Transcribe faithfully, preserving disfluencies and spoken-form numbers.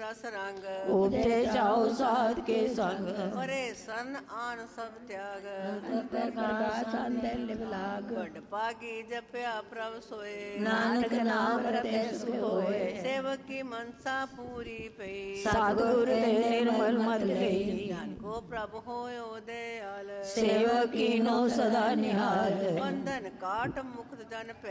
ਰਸ ਰੰਗ, ਉਪਜੇ ਜਾਓ ਸਾਧ ਕੇ ਸੰਗ, ਪਰੇ ਸਨ ਆਨ ਸਭ ਤਿਆਗ, ਪ੍ਰਕਾਸ਼ ਸੰਦੇ ਲਿਵ ਲਾਗ, ਵੱਡ ਭਾਗੀ ਜਪਿਆ ਪ੍ਰਭ ਸੋਏ, ਨਾਨਕ ਨਾਮ ਰਤੇ ਸੁਖ ਹੋਏ, ਸੇਵਕ ਕੀ ਮਨਸਾ ਪੂਰੀ ਪਈ, ਸਤਿਗੁਰ ਦੇ ਨਿਰਮਲ ਮਤ ਲਈ, ਧਿਆਨ ਕੋ ਪ੍ਰਭ ਹੋਇਓ ਦਿਆਲ, ਸੇਵਕ ਕੀਨੋ ਸਦਾ ਨਿਹਾਲ, ਬੰਧਨ ਕਾਟ ਮੁਕਤ ਜਨ ਪੈ